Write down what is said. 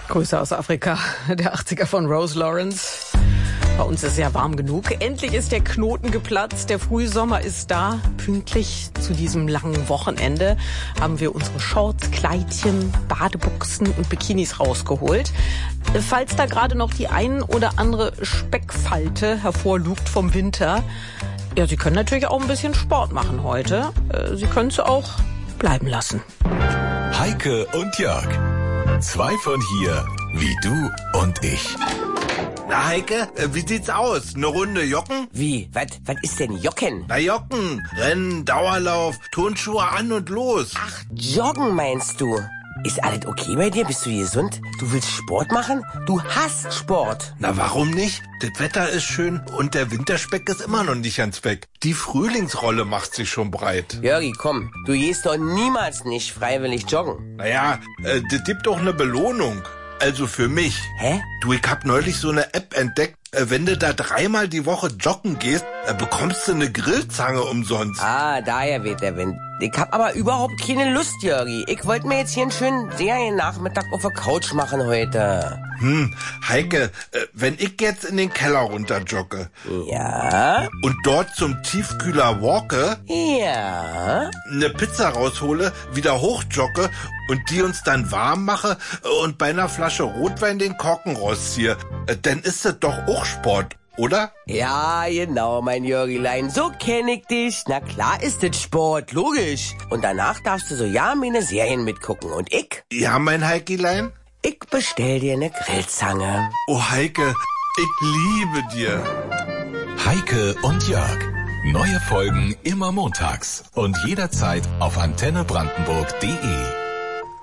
Grüße aus Afrika, der 80er von Rose Lawrence. Bei uns ist es ja warm genug. Endlich ist der Knoten geplatzt. Der Frühsommer ist da. Pünktlich zu diesem langen Wochenende haben wir unsere Shorts, Kleidchen, Badebuchsen und Bikinis rausgeholt. Falls da gerade noch die ein oder andere Speckfalte hervorlugt vom Winter. Ja, Sie können natürlich auch ein bisschen Sport machen heute. Sie können es auch bleiben lassen. Heike und Jörg. Zwei von hier, wie du und ich. Na Heike, wie sieht's aus? Eine Runde Jocken? Wie? Was ist denn Jocken? Na Jocken, Rennen, Dauerlauf, Turnschuhe an und los. Ach, Joggen meinst du? Ist alles okay bei dir? Bist du gesund? Du willst Sport machen? Du hasst Sport. Na warum nicht? Das Wetter ist schön und der Winterspeck ist immer noch nicht ganz weg. Die Frühlingsrolle macht sich schon breit. Jörgi, komm, du gehst doch niemals nicht freiwillig joggen. Naja, das gibt doch eine Belohnung. Also für mich. Hä? Du, ich hab neulich so eine App entdeckt. Wenn du da 3-mal die Woche joggen gehst, bekommst du eine Grillzange umsonst. Ah, daher weht der Wind. Ich hab aber überhaupt keine Lust, Jörgi. Ich wollte mir jetzt hier einen schönen Seriennachmittag auf der Couch machen heute. Heike, wenn ich jetzt in den Keller runter jogge Ja? und dort zum Tiefkühler walke, Ja? eine Pizza raushole, wieder hochjogge und die uns dann warm mache und bei einer Flasche Rotwein den Korken rausziehe, dann ist das doch auch Sport, oder? Ja, genau, mein Jörgilein. So kenn ich dich. Na klar ist das Sport, logisch. Und danach darfst du so ja meine Serien mitgucken. Und ich? Ja, mein Heikilein? Ich bestell dir eine Grillzange. Oh Heike, ich liebe dir. Heike und Jörg. Neue Folgen immer montags und jederzeit auf antennebrandenburg.de.